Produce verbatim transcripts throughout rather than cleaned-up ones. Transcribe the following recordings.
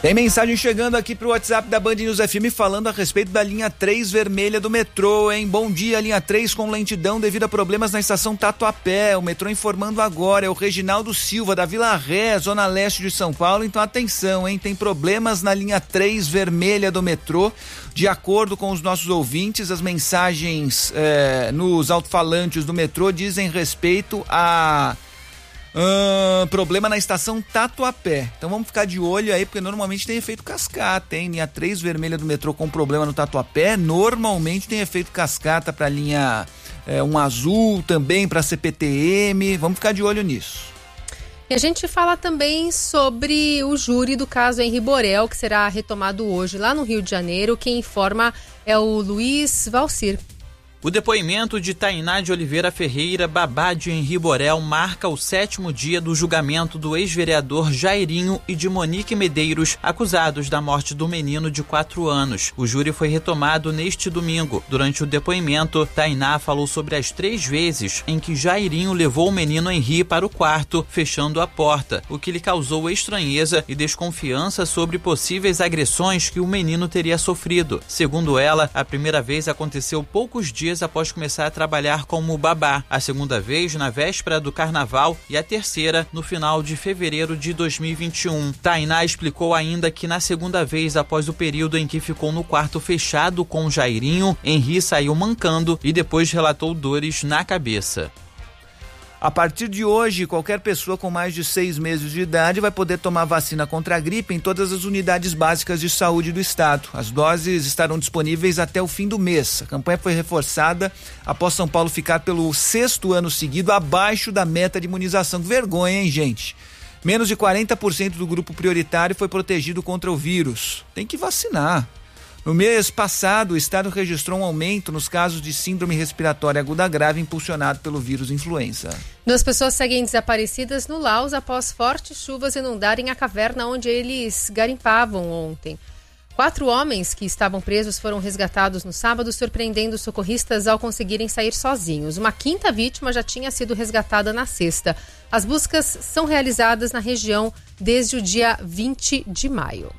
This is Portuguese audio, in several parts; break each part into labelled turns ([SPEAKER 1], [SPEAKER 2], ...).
[SPEAKER 1] Tem mensagem chegando aqui pro WhatsApp da Band News F M falando a respeito da linha três vermelha do metrô, hein? Bom dia, linha três com lentidão devido a problemas na estação Tatuapé. O metrô informando agora, é o Reginaldo Silva da Vila Ré, zona leste de São Paulo. Então atenção, hein? Tem problemas na linha três vermelha do metrô. De acordo com os nossos ouvintes, as mensagens eh, nos alto-falantes do metrô dizem respeito a... Uh, problema na estação Tatuapé. Então vamos ficar de olho aí, porque normalmente tem efeito cascata, hein? Linha três vermelha do metrô com problema no Tatuapé, normalmente tem efeito cascata para linha é, um azul, também para C P T M. Vamos ficar de olho nisso.
[SPEAKER 2] E a gente fala também sobre o júri do caso Henri Borel, que será retomado hoje lá no Rio de Janeiro. Quem informa é o Luiz Valcir.
[SPEAKER 3] O depoimento de Tainá de Oliveira Ferreira, babá de Henri Borel, marca o sétimo dia do julgamento do ex-vereador Jairinho e de Monique Medeiros, acusados da morte do menino de quatro anos. O júri foi retomado neste domingo. Durante o depoimento, Tainá falou sobre as três vezes em que Jairinho levou o menino Henri para o quarto, fechando a porta, o que lhe causou estranheza e desconfiança sobre possíveis agressões que o menino teria sofrido. Segundo ela, a primeira vez aconteceu poucos dias após começar a trabalhar como babá, a segunda vez na véspera do carnaval e a terceira no final de fevereiro de dois mil e vinte e um. Tainá explicou ainda que na segunda vez após o período em que ficou no quarto fechado com Jairinho, Henri saiu mancando e depois relatou dores na cabeça.
[SPEAKER 1] A partir de hoje, qualquer pessoa com mais de seis meses de idade vai poder tomar vacina contra a gripe em todas as unidades básicas de saúde do estado. As doses estarão disponíveis até o fim do mês. A campanha foi reforçada após São Paulo ficar pelo sexto ano seguido abaixo da meta de imunização. Que vergonha, hein, gente? Menos de quarenta por cento do grupo prioritário foi protegido contra o vírus. Tem que vacinar. No mês passado, o estado registrou um aumento nos casos de síndrome respiratória aguda grave impulsionado pelo vírus influenza.
[SPEAKER 2] Duas pessoas seguem desaparecidas no Laos após fortes chuvas inundarem a caverna onde eles garimpavam ontem. Quatro homens que estavam presos foram resgatados no sábado, surpreendendo os socorristas ao conseguirem sair sozinhos. Uma quinta vítima já tinha sido resgatada na sexta. As buscas são realizadas na região desde o dia vinte de maio.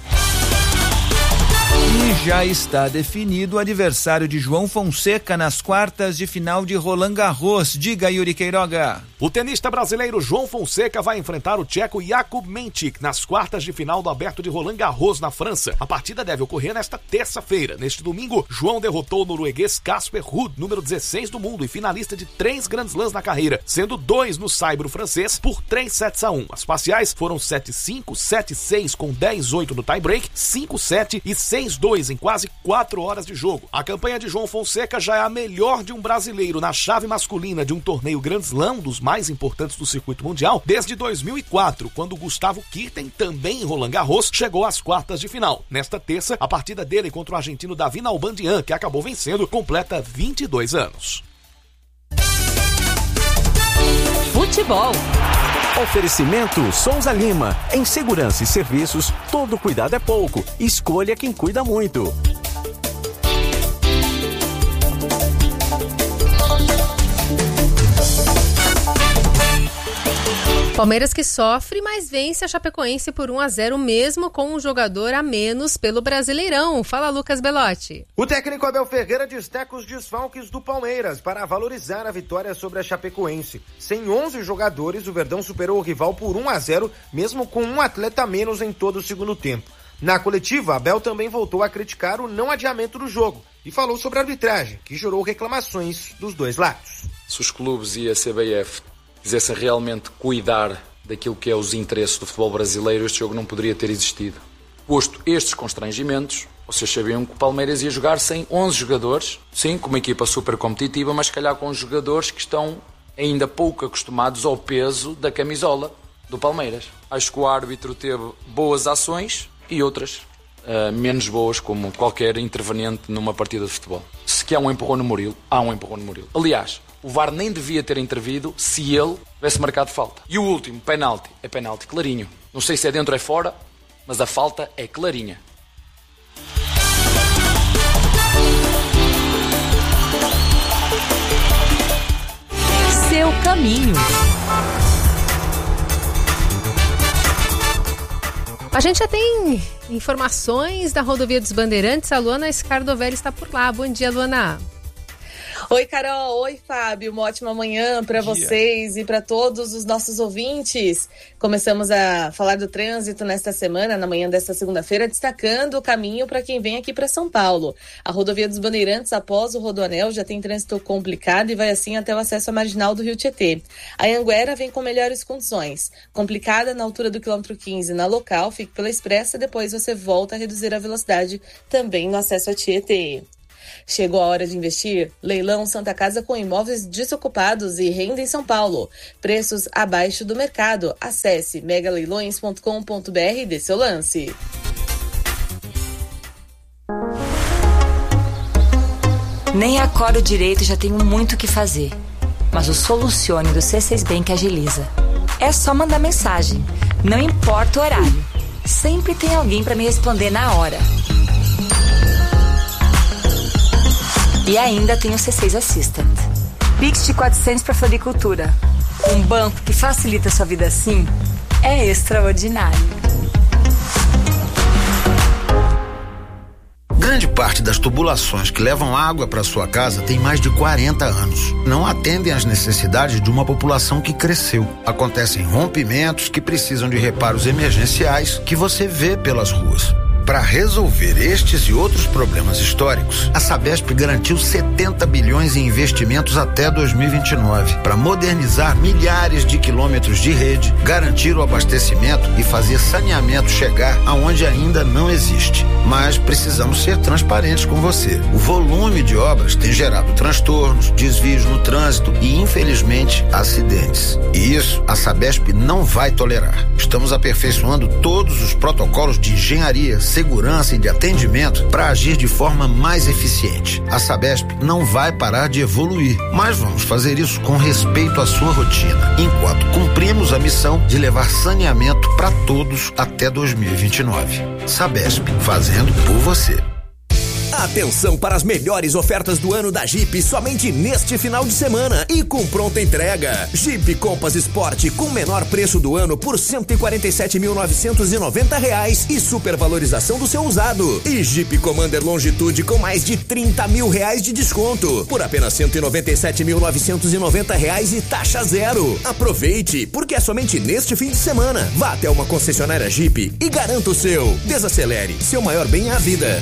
[SPEAKER 1] E já está definido o adversário de João Fonseca nas quartas de final de Roland Garros. Diga, Yuri Queiroga.
[SPEAKER 4] O tenista brasileiro João Fonseca vai enfrentar o tcheco Jakub Menchik nas quartas de final do Aberto de Roland Garros, na França. A partida deve ocorrer nesta terça-feira. Neste domingo, João derrotou o norueguês Casper Ruud, número dezesseis do mundo e finalista de três Grand Slams na carreira, sendo dois no saibro francês por três sets a um. As parciais foram sete a cinco, sete a seis com dez a oito no tie-break, cinco a sete e seis a dois em quase quatro horas de jogo. A campanha de João Fonseca já é a melhor de um brasileiro na chave masculina de um torneio Grand Slam, dos mais importantes do circuito mundial, desde dois mil e quatro, quando Gustavo Kirten, também em Roland Garros, chegou às quartas de final. Nesta terça, a partida dele contra o argentino Davi Nalbandian, que acabou vencendo, completa vinte e dois anos.
[SPEAKER 5] Futebol. Oferecimento Souza Lima. Em segurança e serviços, todo cuidado é pouco. Escolha quem cuida muito.
[SPEAKER 2] Palmeiras que sofre, mas vence a Chapecoense por um a zero, mesmo com um jogador a menos pelo Brasileirão. Fala, Lucas Belotti.
[SPEAKER 6] O técnico Abel Ferreira destaca os desfalques do Palmeiras para valorizar a vitória sobre a Chapecoense. Sem onze jogadores, o Verdão superou o rival por um a zero, mesmo com um atleta a menos em todo o segundo tempo. Na coletiva, Abel também voltou a criticar o não adiamento do jogo e falou sobre a arbitragem, que gerou reclamações dos dois lados.
[SPEAKER 7] Se os clubes e a C B F quisessem realmente cuidar daquilo que é os interesses do futebol brasileiro, este jogo não poderia ter existido. Posto estes constrangimentos, vocês sabiam que o Palmeiras ia jogar sem onze jogadores, sim, com uma equipa super competitiva, mas se calhar com jogadores que estão ainda pouco acostumados ao peso da camisola do Palmeiras. Acho que o árbitro teve boas ações e outras uh, menos boas, como qualquer interveniente numa partida de futebol. Se que há um empurrão no Murilo, há um empurrão no Murilo. Aliás, o V A R nem devia ter intervido se ele tivesse marcado falta. E o último, penalti. É penalti clarinho. Não sei se é dentro ou é fora, mas a falta é clarinha.
[SPEAKER 5] Seu caminho. caminho.
[SPEAKER 2] A gente já tem informações da rodovia dos Bandeirantes. A Luana Scardovelli está por lá. Bom dia, Luana.
[SPEAKER 8] Oi, Carol. Oi, Fábio. Uma ótima manhã para vocês e para todos os nossos ouvintes. Começamos a falar do trânsito nesta semana, na manhã desta segunda-feira, destacando o caminho para quem vem aqui para São Paulo. A rodovia dos Bandeirantes, após o Rodoanel, já tem trânsito complicado e vai assim até o acesso à marginal do Rio Tietê. A Anhanguera vem com melhores condições. Complicada na altura do quilômetro quinze na local, fique pela expressa, depois você volta a reduzir a velocidade também no acesso a Tietê. Chegou a hora de investir? Leilão Santa Casa com imóveis desocupados e renda em São Paulo. Preços abaixo do mercado. Acesse mega leilões ponto com ponto b r e dê seu lance.
[SPEAKER 9] Nem acordo direito e já tenho muito o que fazer. Mas o Solucione do C seis Bank agiliza. É só mandar mensagem. Não importa o horário. Sempre tem alguém para me responder na hora. E ainda tem o C seis Assistant. Pix de quatrocentos para floricultura. Um banco que facilita a sua vida assim é extraordinário.
[SPEAKER 10] Grande parte das tubulações que levam água para sua casa tem mais de quarenta anos. Não atendem às necessidades de uma população que cresceu. Acontecem rompimentos que precisam de reparos emergenciais que você vê pelas ruas. Para resolver estes e outros problemas históricos, a Sabesp garantiu setenta bilhões em investimentos até dois mil e vinte e nove para modernizar milhares de quilômetros de rede, garantir o abastecimento e fazer saneamento chegar aonde ainda não existe. Mas precisamos ser transparentes com você. O volume de obras tem gerado transtornos, desvios no trânsito e, infelizmente, acidentes. E isso a Sabesp não vai tolerar. Estamos aperfeiçoando todos os protocolos de engenharia, segurança e de atendimento para agir de forma mais eficiente. A Sabesp não vai parar de evoluir, mas vamos fazer isso com respeito à sua rotina, enquanto cumprimos a missão de levar saneamento para todos até dois mil e vinte e nove. Sabesp, fazendo por você.
[SPEAKER 11] Atenção para as melhores ofertas do ano da Jeep somente neste final de semana e com pronta entrega. Jeep Compass Sport com menor preço do ano por cento e quarenta e sete mil novecentos e noventa reais e supervalorização do seu usado. E Jeep Commander Longitude com mais de trinta mil reais de desconto por apenas cento e noventa e sete mil novecentos e noventa reais e taxa zero. Aproveite, porque é somente neste fim de semana. Vá até uma concessionária Jeep e garanta o seu. Desacelere, seu maior bem é a vida.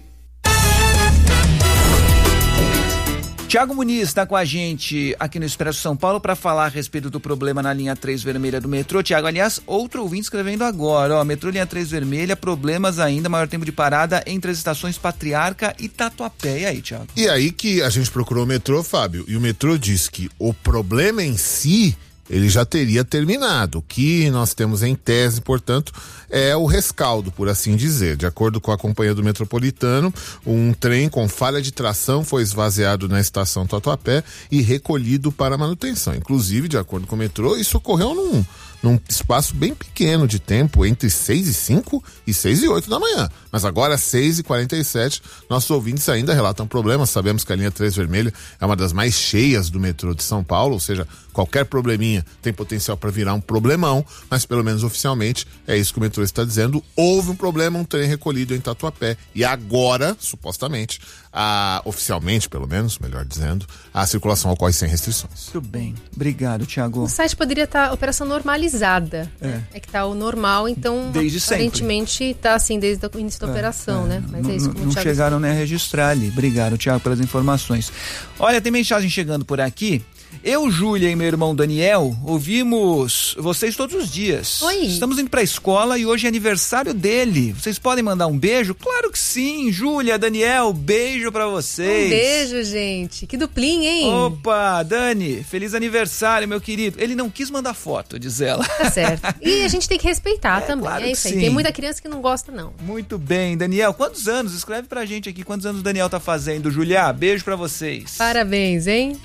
[SPEAKER 1] Tiago Muniz está com a gente aqui no Expresso São Paulo para falar a respeito do problema na linha três vermelha do metrô. Tiago, aliás, outro ouvinte escrevendo agora, ó, metrô linha três vermelha, problemas ainda, maior tempo de parada entre as estações Patriarca e Tatuapé. E aí, Tiago?
[SPEAKER 12] E aí que a gente procurou o metrô, Fábio, e o metrô diz que o problema em si ele já teria terminado. O que nós temos em tese, portanto, é o rescaldo, por assim dizer. De acordo com a Companhia do Metropolitano, um trem com falha de tração foi esvaziado na estação Tatuapé e recolhido para manutenção. Inclusive, de acordo com o metrô, isso ocorreu num, num espaço bem pequeno de tempo, entre seis e cinco e seis e oito da manhã. Mas agora, às seis e quarenta e sete, nossos ouvintes ainda relatam problemas. Sabemos que a linha três vermelha é uma das mais cheias do metrô de São Paulo, ou seja, qualquer probleminha tem potencial para virar um problemão, mas pelo menos oficialmente é isso que o metrô está dizendo. Houve um problema, um trem recolhido em Tatuapé e agora, supostamente, a, oficialmente pelo menos, melhor dizendo, a circulação ocorre sem restrições.
[SPEAKER 1] Muito bem, obrigado, Tiago.
[SPEAKER 2] O site poderia estar operação normalizada, é, né? É que está o normal, então
[SPEAKER 1] desde
[SPEAKER 2] aparentemente está assim desde o início da é, operação, é. né? Mas
[SPEAKER 1] não,
[SPEAKER 2] é isso, como
[SPEAKER 1] não
[SPEAKER 2] o Thiago
[SPEAKER 1] chegaram
[SPEAKER 2] disse.
[SPEAKER 1] nem a registrar ali. Obrigado, Tiago, pelas informações. Olha, tem mensagem chegando por aqui. Eu, Júlia e meu irmão Daniel ouvimos vocês todos os dias.
[SPEAKER 2] Oi.
[SPEAKER 1] Estamos indo pra escola e hoje é aniversário dele. Vocês podem mandar um beijo? Claro que sim. Júlia, Daniel, beijo pra vocês.
[SPEAKER 2] Um beijo, gente. Que duplinha, hein?
[SPEAKER 1] Opa, Dani, feliz aniversário, meu querido. Ele não quis mandar foto, diz ela.
[SPEAKER 2] Tá certo. E a gente tem que respeitar é, também.
[SPEAKER 1] Claro
[SPEAKER 2] é isso aí.
[SPEAKER 1] Sim.
[SPEAKER 2] Tem muita criança que não gosta, não.
[SPEAKER 1] Muito bem, Daniel. Quantos anos? Escreve pra gente aqui quantos anos o Daniel tá fazendo. Júlia, beijo pra vocês.
[SPEAKER 2] Parabéns, hein?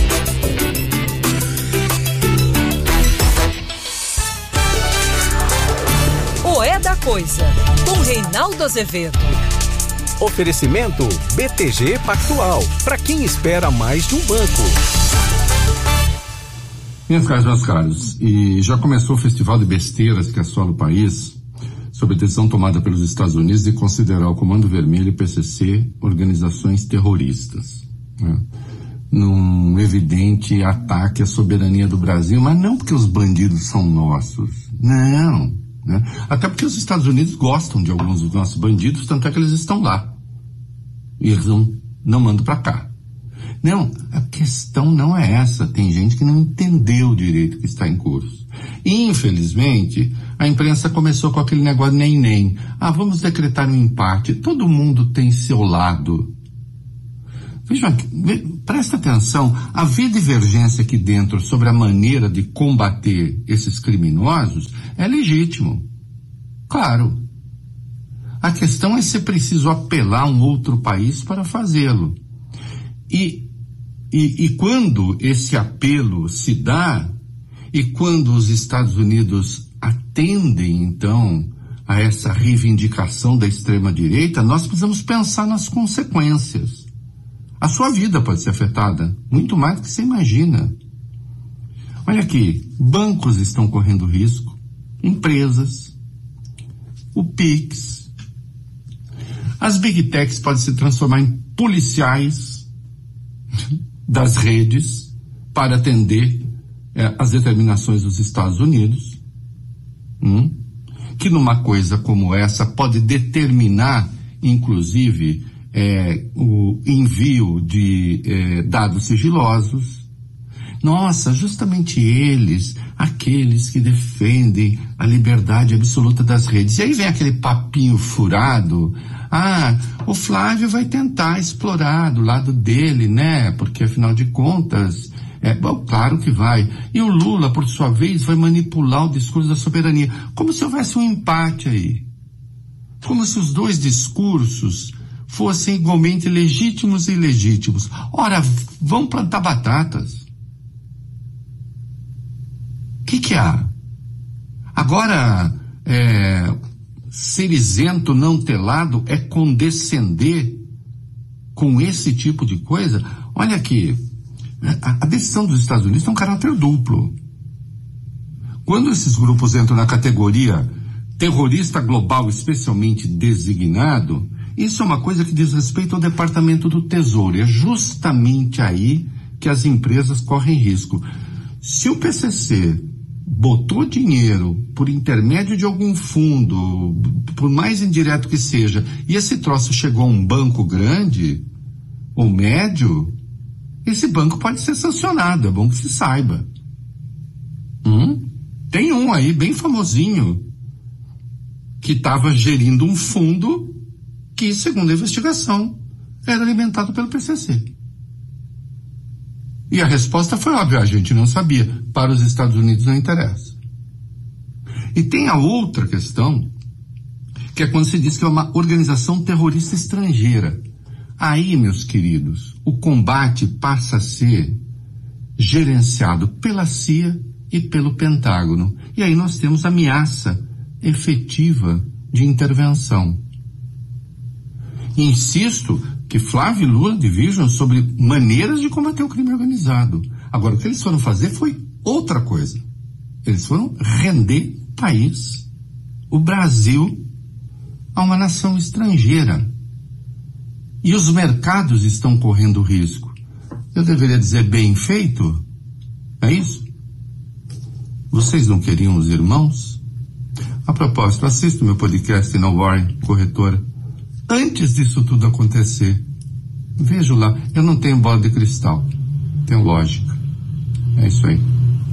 [SPEAKER 13] O É da Coisa, com Reinaldo Azevedo.
[SPEAKER 5] Oferecimento B T G Pactual, para quem espera mais de um banco.
[SPEAKER 14] Minhas caras, meus caros, e já começou o festival de besteiras que assola o país sobre a decisão tomada pelos Estados Unidos de considerar o Comando Vermelho e o P C C organizações terroristas, né? Num evidente ataque à soberania do Brasil, mas não porque os bandidos são nossos, não, né? Até porque os Estados Unidos gostam de alguns dos nossos bandidos, tanto é que eles estão lá e eles não, não mandam para cá. Não, a questão não é essa. Tem gente que não entendeu direito o que está em curso. Infelizmente, a imprensa começou com aquele negócio nem nem. Ah, vamos decretar um empate. Todo mundo tem seu lado. Veja, presta atenção, haver divergência aqui dentro sobre a maneira de combater esses criminosos é legítimo. Claro. A questão é se é preciso apelar a um outro país para fazê-lo. E, e, e quando esse apelo se dá, e quando os Estados Unidos atendem, então, a essa reivindicação da extrema-direita, nós precisamos pensar nas consequências. A sua vida pode ser afetada, muito mais do que você imagina. Olha aqui, bancos estão correndo risco, empresas, o Pix. As Big Techs podem se transformar em policiais das redes para atender é, as determinações dos Estados Unidos, hum? que numa coisa como essa pode determinar, inclusive, é, o envio de é, dados sigilosos. Nossa, justamente eles, aqueles que defendem a liberdade absoluta das redes. E aí vem aquele papinho furado. Ah, o Flávio vai tentar explorar do lado dele, né? Porque afinal de contas, é bom, claro que vai. E o Lula, por sua vez, vai manipular o discurso da soberania. Como se houvesse um empate aí. Como se os dois discursos fossem igualmente legítimos e ilegítimos. Ora, vão plantar batatas. O que que há? Agora, é, ser isento, não ter lado, é condescender com esse tipo de coisa? Olha aqui, a, a decisão dos Estados Unidos tem um caráter duplo. Quando esses grupos entram na categoria terrorista global especialmente designado, isso é uma coisa que diz respeito ao Departamento do Tesouro. É justamente aí que as empresas correm risco. Se o P C C botou dinheiro por intermédio de algum fundo, por mais indireto que seja, e esse troço chegou a um banco grande ou médio, esse banco pode ser sancionado, é bom que se saiba. Hum? Tem um aí bem famosinho que estava gerindo um fundo que, segundo a investigação, era alimentado pelo P C C. E a resposta foi óbvia, a gente não sabia. Para os Estados Unidos não interessa. E tem a outra questão, que é quando se diz que é uma organização terrorista estrangeira. Aí, meus queridos, o combate passa a ser gerenciado pela C I A e pelo Pentágono. E aí nós temos ameaça efetiva de intervenção. Insisto que Flávio e Lula divirjam sobre maneiras de combater o crime organizado. Agora, o que eles foram fazer foi outra coisa. Eles foram render o país, o Brasil, a uma nação estrangeira. E os mercados estão correndo risco. Eu deveria dizer bem feito? É isso? Vocês não queriam os irmãos? A propósito, assista o meu podcast na Warren Corretora. Antes disso tudo acontecer, vejo lá, eu não tenho bola de cristal, tenho lógica. É isso aí.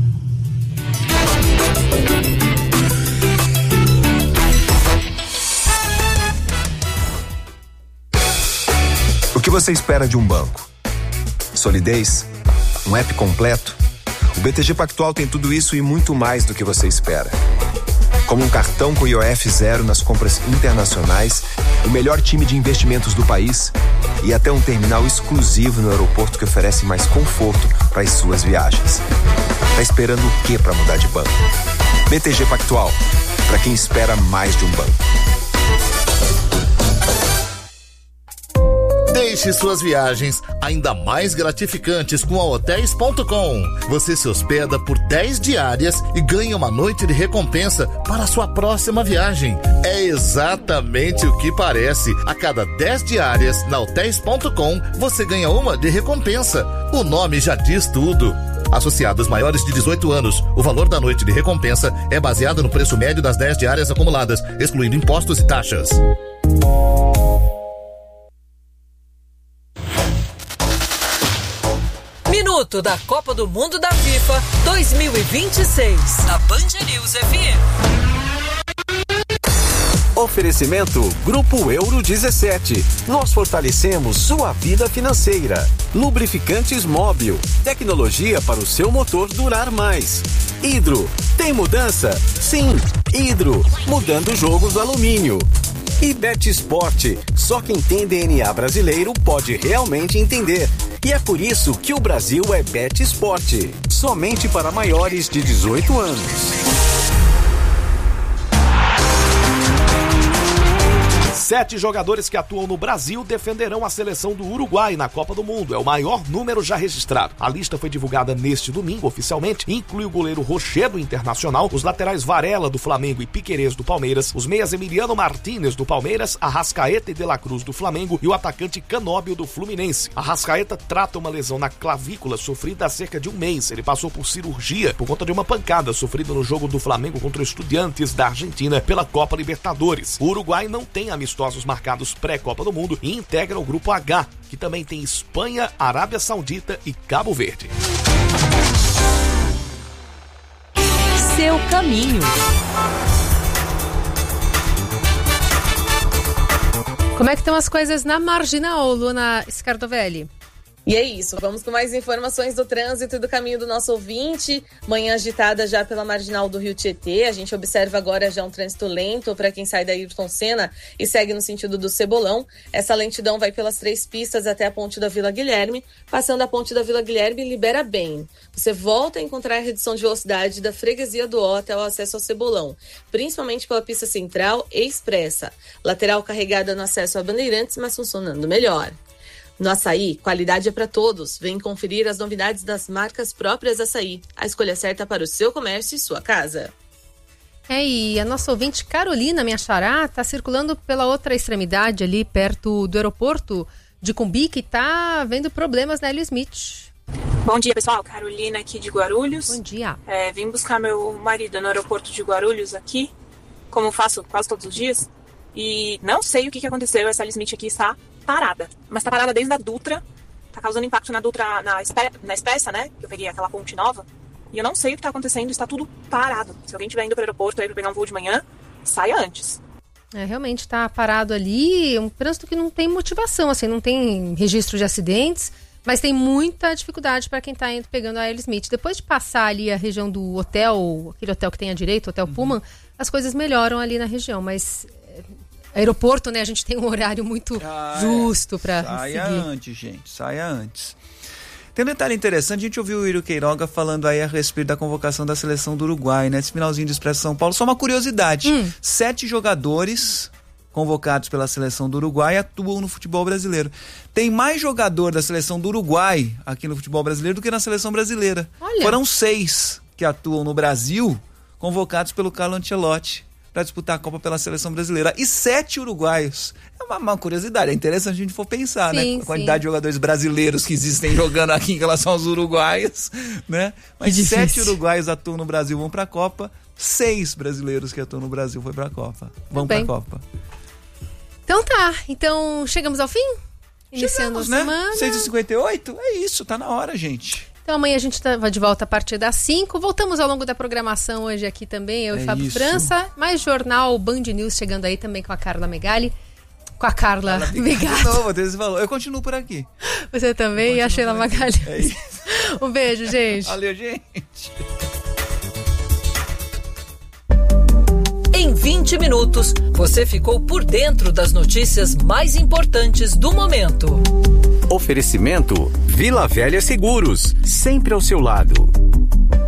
[SPEAKER 15] O que você espera de um banco? Solidez? Um app completo? O B T G Pactual tem tudo isso e muito mais do que você espera. Como um cartão com I O F zero nas compras internacionais, o melhor time de investimentos do país e até um terminal exclusivo no aeroporto que oferece mais conforto para as suas viagens. Tá esperando o que para mudar de banco? B T G Pactual, para quem espera mais de um banco.
[SPEAKER 16] Deixe suas viagens ainda mais gratificantes com a hotéis ponto com. Você se hospeda por dez diárias e ganha uma noite de recompensa para a sua próxima viagem. É exatamente o que parece. A cada dez diárias na hotéis ponto com, você ganha uma de recompensa. O nome já diz tudo. Associados maiores de dezoito anos, o valor da noite de recompensa é baseado no preço médio das dez diárias acumuladas, excluindo impostos e taxas.
[SPEAKER 13] Minuto da Copa do Mundo da FIFA dois mil e vinte e seis, na Band News F M.
[SPEAKER 5] Oferecimento Grupo Euro dezessete. Nós fortalecemos sua vida financeira. Lubrificantes Móbil. Tecnologia para o seu motor durar mais. Hidro. Tem mudança? Sim. Hidro. Mudando o jogo do alumínio. E Bet Sport. Só quem tem D N A brasileiro pode realmente entender. E é por isso que o Brasil é Bet Sport. Somente para maiores de dezoito anos.
[SPEAKER 4] Sete jogadores que atuam no Brasil defenderão a seleção do Uruguai na Copa do Mundo. É o maior número já registrado. A lista foi divulgada neste domingo oficialmente e inclui o goleiro Rocher do Internacional, os laterais Varela do Flamengo e Piquerez do Palmeiras, os meias Emiliano Martínez do Palmeiras, Arrascaeta e De La Cruz do Flamengo e o atacante Canóbio do Fluminense. Arrascaeta trata uma lesão na clavícula sofrida há cerca de um mês. Ele passou por cirurgia por conta de uma pancada sofrida no jogo do Flamengo contra o Estudiantes da Argentina pela Copa Libertadores. O Uruguai não tem amistosos marcados pré-Copa do Mundo e integra o Grupo H, que também tem Espanha, Arábia Saudita e Cabo Verde.
[SPEAKER 13] Seu caminho.
[SPEAKER 2] Como é que estão as coisas na Marginal, Luna Scardovelli?
[SPEAKER 8] E é isso, vamos com mais informações do trânsito e do caminho do nosso ouvinte. Manhã agitada já pela Marginal do Rio Tietê. A gente observa agora já um trânsito lento para quem sai da Ayrton Senna e segue no sentido do Cebolão. Essa lentidão vai pelas três pistas até a ponte da Vila Guilherme. Passando a ponte da Vila Guilherme, libera bem. Você volta a encontrar a redução de velocidade da Freguesia do Ó até o acesso ao Cebolão, principalmente pela pista central e expressa. Lateral carregada no acesso a Bandeirantes, mas funcionando melhor. No Açaí, qualidade é para todos. Vem conferir as novidades das marcas próprias Açaí. A escolha certa para o seu comércio e sua casa.
[SPEAKER 2] É, e a nossa ouvinte Carolina, minha xará, está circulando pela outra extremidade ali, perto do aeroporto de Cumbica, e está vendo problemas na Hélio Smith.
[SPEAKER 17] Bom dia, pessoal. Carolina aqui de Guarulhos.
[SPEAKER 2] Bom dia.
[SPEAKER 17] É, vim buscar meu marido no aeroporto de Guarulhos aqui, como faço quase todos os dias. E não sei o que, que aconteceu. Essa Hélio Smith aqui está parada. Mas tá parada desde a Dutra. Tá causando impacto na Dutra, na, Espe- na Expressa, né? Que eu peguei aquela ponte nova. E eu não sei o que tá acontecendo. Está tudo parado. Se alguém estiver indo pro aeroporto aí pra pegar um voo de manhã, saia antes.
[SPEAKER 2] É, realmente tá parado ali. Um trânsito que não tem motivação, assim. Não tem registro de acidentes. Mas tem muita dificuldade para quem tá indo pegando a Hélio Smith. Depois de passar ali a região do hotel, aquele hotel que tem à direita, o Hotel Pullman, as coisas melhoram ali na região. Mas... aeroporto, né? A gente tem um horário muito ah, justo para seguir.
[SPEAKER 1] Saia antes, gente. Saia antes. Tem um detalhe interessante. A gente ouviu o Iro Queiroga falando aí a respeito da convocação da seleção do Uruguai, né? Esse finalzinho do Expresso São Paulo. Só uma curiosidade. Hum. Sete jogadores convocados pela seleção do Uruguai atuam no futebol brasileiro. Tem mais jogador da seleção do Uruguai aqui no futebol brasileiro do que na seleção brasileira. Olha. Foram seis que atuam no Brasil, convocados pelo Carlo Ancelotti para disputar a Copa pela seleção brasileira. E sete uruguaios. É uma, uma curiosidade, é interessante a gente for pensar, sim, né? A quantidade sim. de jogadores brasileiros que existem jogando aqui em relação aos uruguaios, né? Mas sete uruguaios atuam no Brasil, vão para a Copa. Seis brasileiros que atuam no Brasil foi para a Copa. Vão para a Copa.
[SPEAKER 2] Então tá, então chegamos ao fim? Iniciando
[SPEAKER 1] chegamos,
[SPEAKER 2] a semana.
[SPEAKER 1] Né? seis e cinquenta e oito? É isso, tá na hora, gente.
[SPEAKER 2] Então amanhã a gente tá de volta a partir das cinco. Voltamos ao longo da programação hoje aqui também, eu é e Fábio isso. França. Mais jornal Band News chegando aí também com a Carla Megali. Com a Carla Megali.
[SPEAKER 1] De novo, eu continuo por aqui.
[SPEAKER 2] Você também e a Sheila Magalhães. É isso. Um beijo, gente.
[SPEAKER 1] Valeu, gente.
[SPEAKER 13] Em vinte minutos, você ficou por dentro das notícias mais importantes do momento.
[SPEAKER 5] Oferecimento Vila Velha Seguros, sempre ao seu lado.